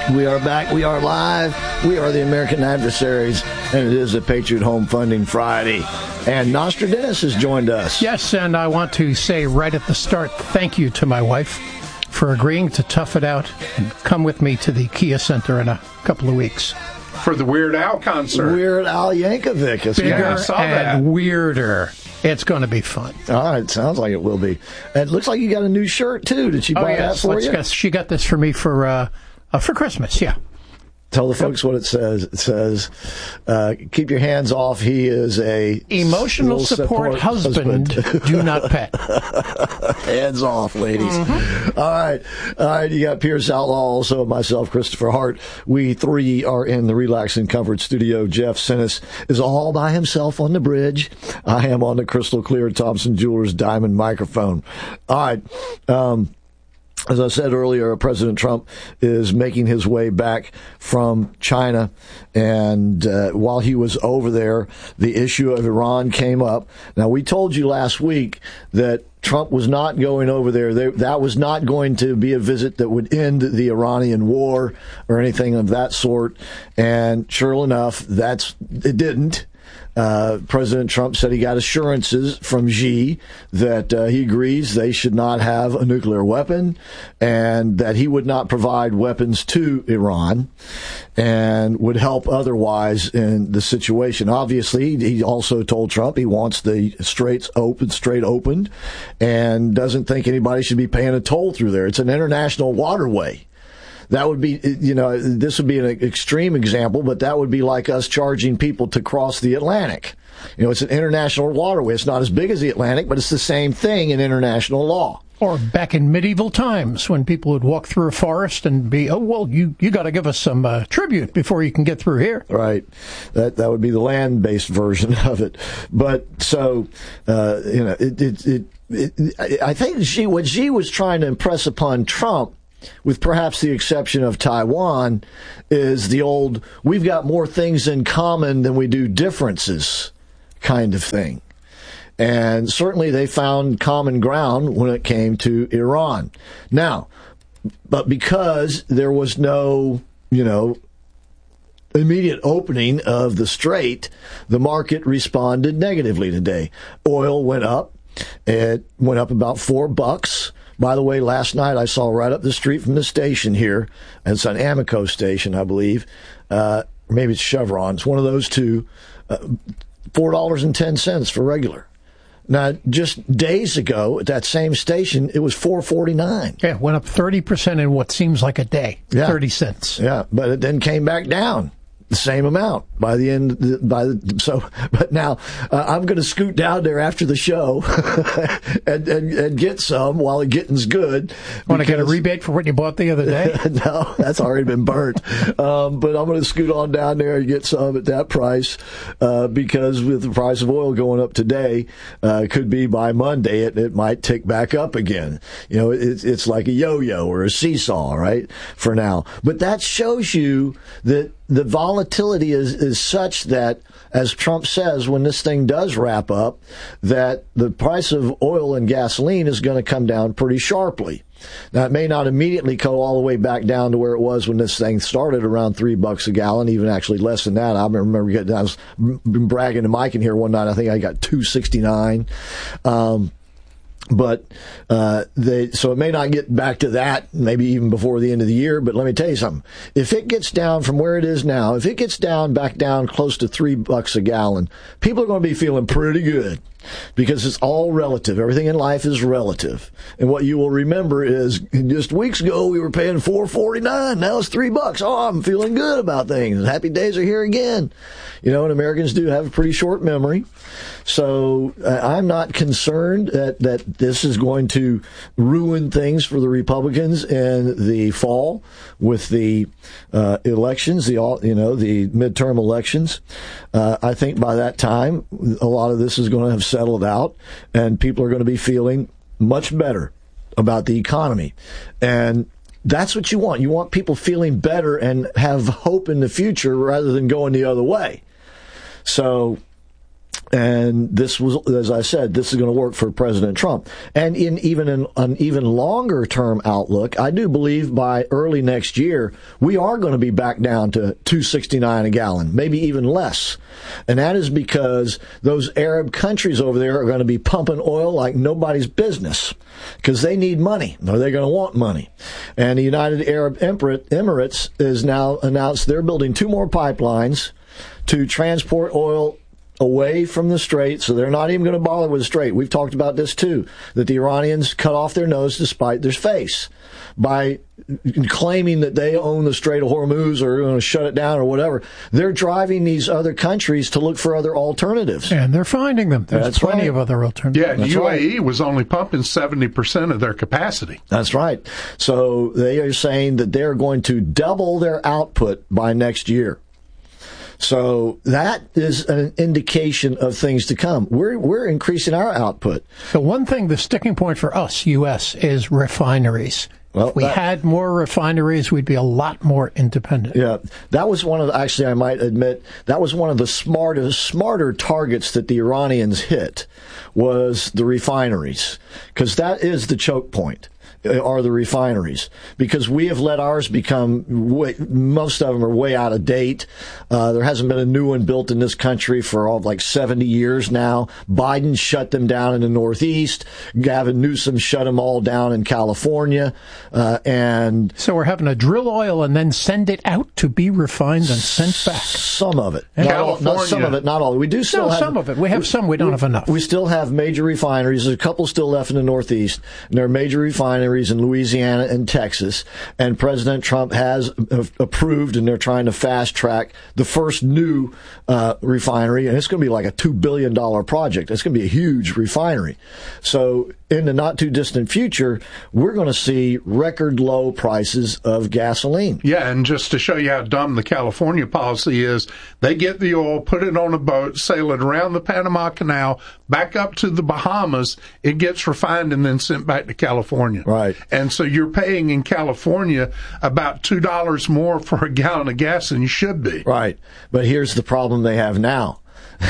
We are back. We are live. We are the American Adversaries, and it is a Patriot Home Funding Friday. And Nostradamus has joined us. Yes, and I want to say right at the start, thank you to my wife for agreeing to tough it out and come with me to the Kia Center in a couple of weeks. For the Weird Al concert. Weird Al Yankovic. Bigger and weirder. It's going to be fun. All right, sounds like it will be. And it looks like you got a new shirt, too. Did she buy that for you? She got this for me for Christmas, yeah. Tell the folks what it says. It says, keep your hands off. He is a emotional support husband. Do not pet. Hands off, ladies. Mm-hmm. All right. You got Pierce Outlaw, also myself, Christopher Hart. We three are in the Relax and Comfort studio. Jeff Sinnis is all by himself on the bridge. I am on the crystal clear Thompson Jewelers diamond microphone. All right. As I said earlier, President Trump is making his way back from China, and while he was over there, the issue of Iran came up. Now, we told you last week that Trump was not going over there. That was not going to be a visit that would end the Iranian war or anything of that sort, and sure enough, it didn't. President Trump said he got assurances from Xi that he agrees they should not have a nuclear weapon and that he would not provide weapons to Iran and would help otherwise in the situation. Obviously, he also told Trump he wants the strait opened and doesn't think anybody should be paying a toll through there. It's an international waterway. That would be, this would be an extreme example, but that would be like us charging people to cross the Atlantic. It's an international waterway. It's not as big as the Atlantic, but it's the same thing in international law. Or back in medieval times when people would walk through a forest and be, you got to give us some tribute before you can get through here. Right. That would be the land-based version of it. But so, I think what Xi was trying to impress upon Trump, with perhaps the exception of Taiwan, is the old, we've got more things in common than we do differences kind of thing. And certainly they found common ground when it came to Iran. Now, but because there was no, immediate opening of the strait, the market responded negatively today. Oil went up. It went up about $4. By the way, last night I saw right up the street from the station here, and it's an Amoco station, I believe. Maybe it's Chevron. It's one of those two. $4.10 for regular. Now, just days ago at that same station, it was $4.49. Yeah, it went up 30% in what seems like a day. Yeah. 30 cents. Yeah, but it then came back down the same amount by the end. But now I'm going to scoot down there after the show and get some while the getting's good. Want to get a rebate for what you bought the other day? No, that's already been burnt. But I'm going to scoot on down there and get some at that price because with the price of oil going up today, could be by Monday it might tick back up again. It's like a yo-yo or a seesaw, right? For now, but that shows you that the volatility is such that, as Trump says, when this thing does wrap up, that the price of oil and gasoline is going to come down pretty sharply. Now, it may not immediately go all the way back down to where it was when this thing started, around $3 a gallon, even actually less than that. I remember I was bragging to Mike in here one night. I think I got $2.69. So it may not get back to that, maybe even before the end of the year. But let me tell you something. If it gets down from where it is now, if it gets back down close to $3 a gallon, people are going to be feeling pretty good. Because it's all relative. Everything in life is relative. And what you will remember is just weeks ago we were paying $4.49. Now it's $3. Oh, I'm feeling good about things. Happy days are here again. And Americans do have a pretty short memory. So I'm not concerned that this is going to ruin things for the Republicans in the fall with the elections, the midterm elections. I think by that time, a lot of this is going to have settled out, and people are going to be feeling much better about the economy. And that's what you want. You want people feeling better and have hope in the future rather than going the other way. So And this was, as I said, this is going to work for President Trump. And in an even longer term outlook, I do believe by early next year, we are going to be back down to $2.69 a gallon, maybe even less. And that is because those Arab countries over there are going to be pumping oil like nobody's business because they need money, or they're going to want money. And the United Arab Emirates has now announced they're building 2 more pipelines to transport oil away from the strait, so they're not even going to bother with the strait. We've talked about this too, that the Iranians cut off their nose to spite their face by claiming that they own the Strait of Hormuz or are going to shut it down or whatever. They're driving these other countries to look for other alternatives. And they're finding them. There's That's plenty right. of other alternatives. Yeah, and UAE was only pumping 70% of their capacity. That's right. So they are saying that they're going to double their output by next year. So that is an indication of things to come. We're increasing our output. The one thing, the sticking point for us, U.S., is refineries. Well, if we had more refineries, we'd be a lot more independent. Yeah, that was one of I might admit, that was one of the smarter targets that the Iranians hit, was the refineries, because that is the choke point. Are the refineries, because we have let ours become most of them are way out of date. There hasn't been a new one built in this country for like 70 years now. Biden shut them down in the Northeast. Gavin Newsom shut them all down in California. And so we're having to drill oil and then send it out to be refined and sent back. Some of it, not some of it, not all. We do still have some of it. We have some. We don't have enough. We still have major refineries. There's a couple still left in the Northeast, and there are major refineries in Louisiana and Texas, and President Trump has approved, and they're trying to fast track the first new refinery, and it's going to be like a $2 billion project. It's going to be a huge refinery. So in the not too distant future, we're going to see record low prices of gasoline. Yeah, and just to show you how dumb the California policy is, they get the oil, put it on a boat, sail it around the Panama Canal, back up to the Bahamas, it gets refined and then sent back to California. Right. And so you're paying in California about $2 more for a gallon of gas than you should be. Right. But here's the problem they have now.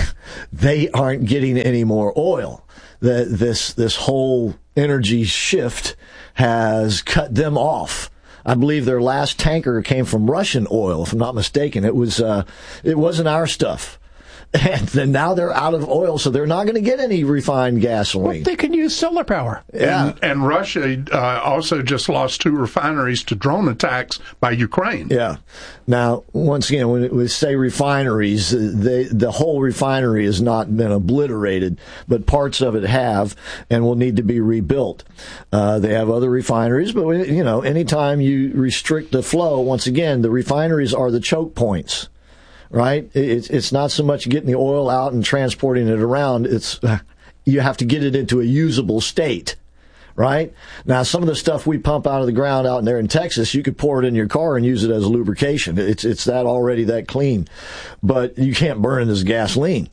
They aren't getting any more oil. This whole energy shift has cut them off. I believe their last tanker came from Russian oil, if I'm not mistaken. It wasn't our stuff. And then now they're out of oil, so they're not going to get any refined gasoline. Well, they can use solar power. Yeah. And Russia also just lost 2 refineries to drone attacks by Ukraine. Yeah. Now, once again, when we say refineries, the whole refinery has not been obliterated, but parts of it have and will need to be rebuilt. They have other refineries, but anytime you restrict the flow, once again, the refineries are the choke points. Right? It's not so much getting the oil out and transporting it around. It's you have to get it into a usable state. Right? Now, some of the stuff we pump out of the ground out there in Texas, you could pour it in your car and use it as lubrication. It's that already that clean, but you can't burn it as gasoline.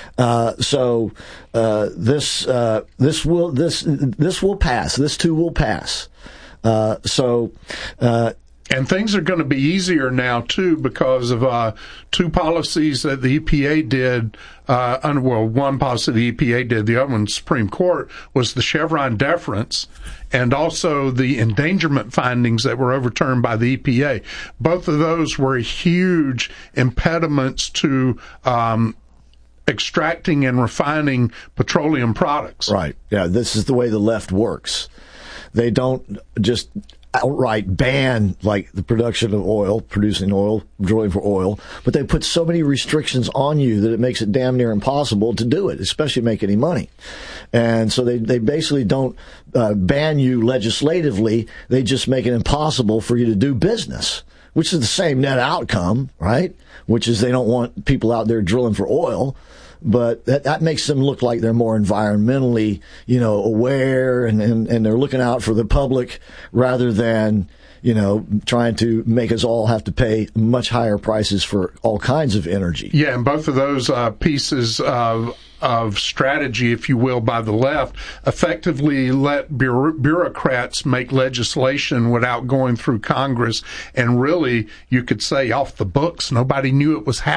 So this will pass. This too will pass. And things are going to be easier now, too, because of 2 policies that the EPA did. One policy the EPA did, the other one, Supreme Court, was the Chevron deference and also the endangerment findings that were overturned by the EPA. Both of those were huge impediments to extracting and refining petroleum products. Right. Yeah, this is the way the left works. They don't just outright ban like the production of oil, producing oil, drilling for oil, but they put so many restrictions on you that it makes it damn near impossible to do it, especially make any money. And so they basically don't ban you legislatively. They just make it impossible for you to do business, which is the same net outcome, right? Which is they don't want people out there drilling for oil. But that makes them look like they're more environmentally, aware and they're looking out for the public rather than, trying to make us all have to pay much higher prices for all kinds of energy. Yeah, and both of those pieces of strategy, if you will, by the left, effectively let bureaucrats make legislation without going through Congress, and really, you could say, off the books. Nobody knew it was happening.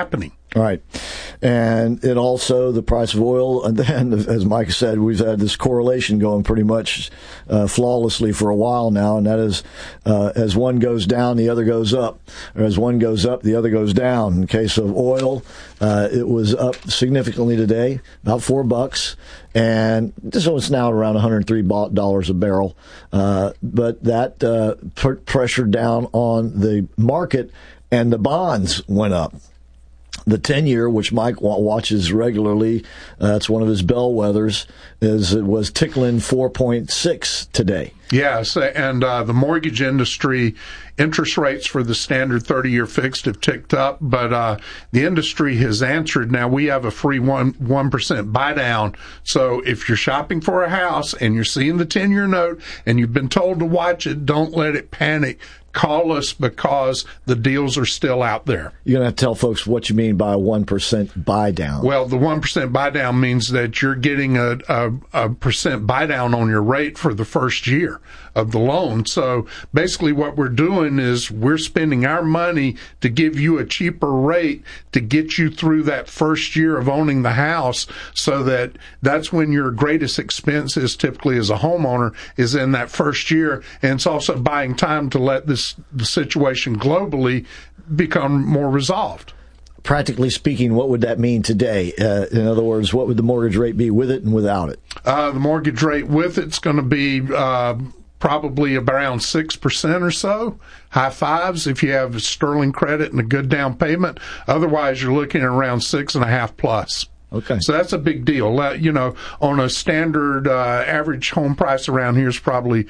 All right. And it also, the price of oil, and then, as Mike said, we've had this correlation going pretty much flawlessly for a while now, and that is as one goes down, the other goes up. Or as one goes up, the other goes down. In the case of oil, it was up significantly today, about $4, and so it's now around $103 a barrel. But that put pressure down on the market, and the bonds went up. The 10-year, which Mike watches regularly, that's one of his bellwethers, it was tickling 4.6 today. Yes, and the mortgage industry, interest rates for the standard 30-year fixed have ticked up, but the industry has answered. Now, we have a free 1% buy down, so if you're shopping for a house and you're seeing the 10-year note and you've been told to watch it, don't let it panic. Call us because the deals are still out there. You're going to have to tell folks what you mean by a 1% buy down. Well, the 1% buy down means that you're getting a percent buy down on your rate for the first year of the loan. So basically what we're doing is we're spending our money to give you a cheaper rate to get you through that first year of owning the house, so that's when your greatest expense is typically as a homeowner is in that first year. And it's also buying time to let the situation globally become more resolved. Practically speaking, what would that mean today? In other words, what would the mortgage rate be with it and without it? The mortgage rate with it's going to be probably around 6% or so, high fives if you have sterling credit and a good down payment. Otherwise, you're looking at around 6.5 plus. Okay. So that's a big deal. You know, on a standard average home price around here is probably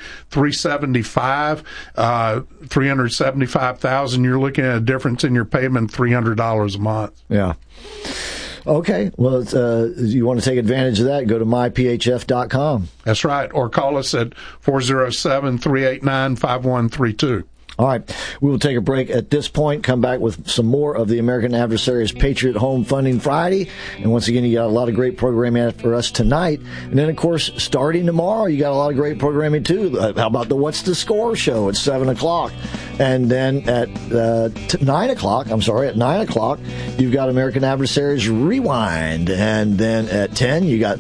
$375,000. You're looking at a difference in your payment $300 a month. Yeah. Okay. Well, you want to take advantage of that, go to myphf.com. That's right. Or call us at 407-389-5132. All right. We will take a break at this point, come back with some more of the American Adversaries Patriot Home Funding Friday. And once again, you got a lot of great programming for us tonight. And then, of course, starting tomorrow, you got a lot of great programming, too. How about the What's the Score show at 7 o'clock? And then at 9 o'clock, you've got American Adversaries Rewind. And then at 10, you got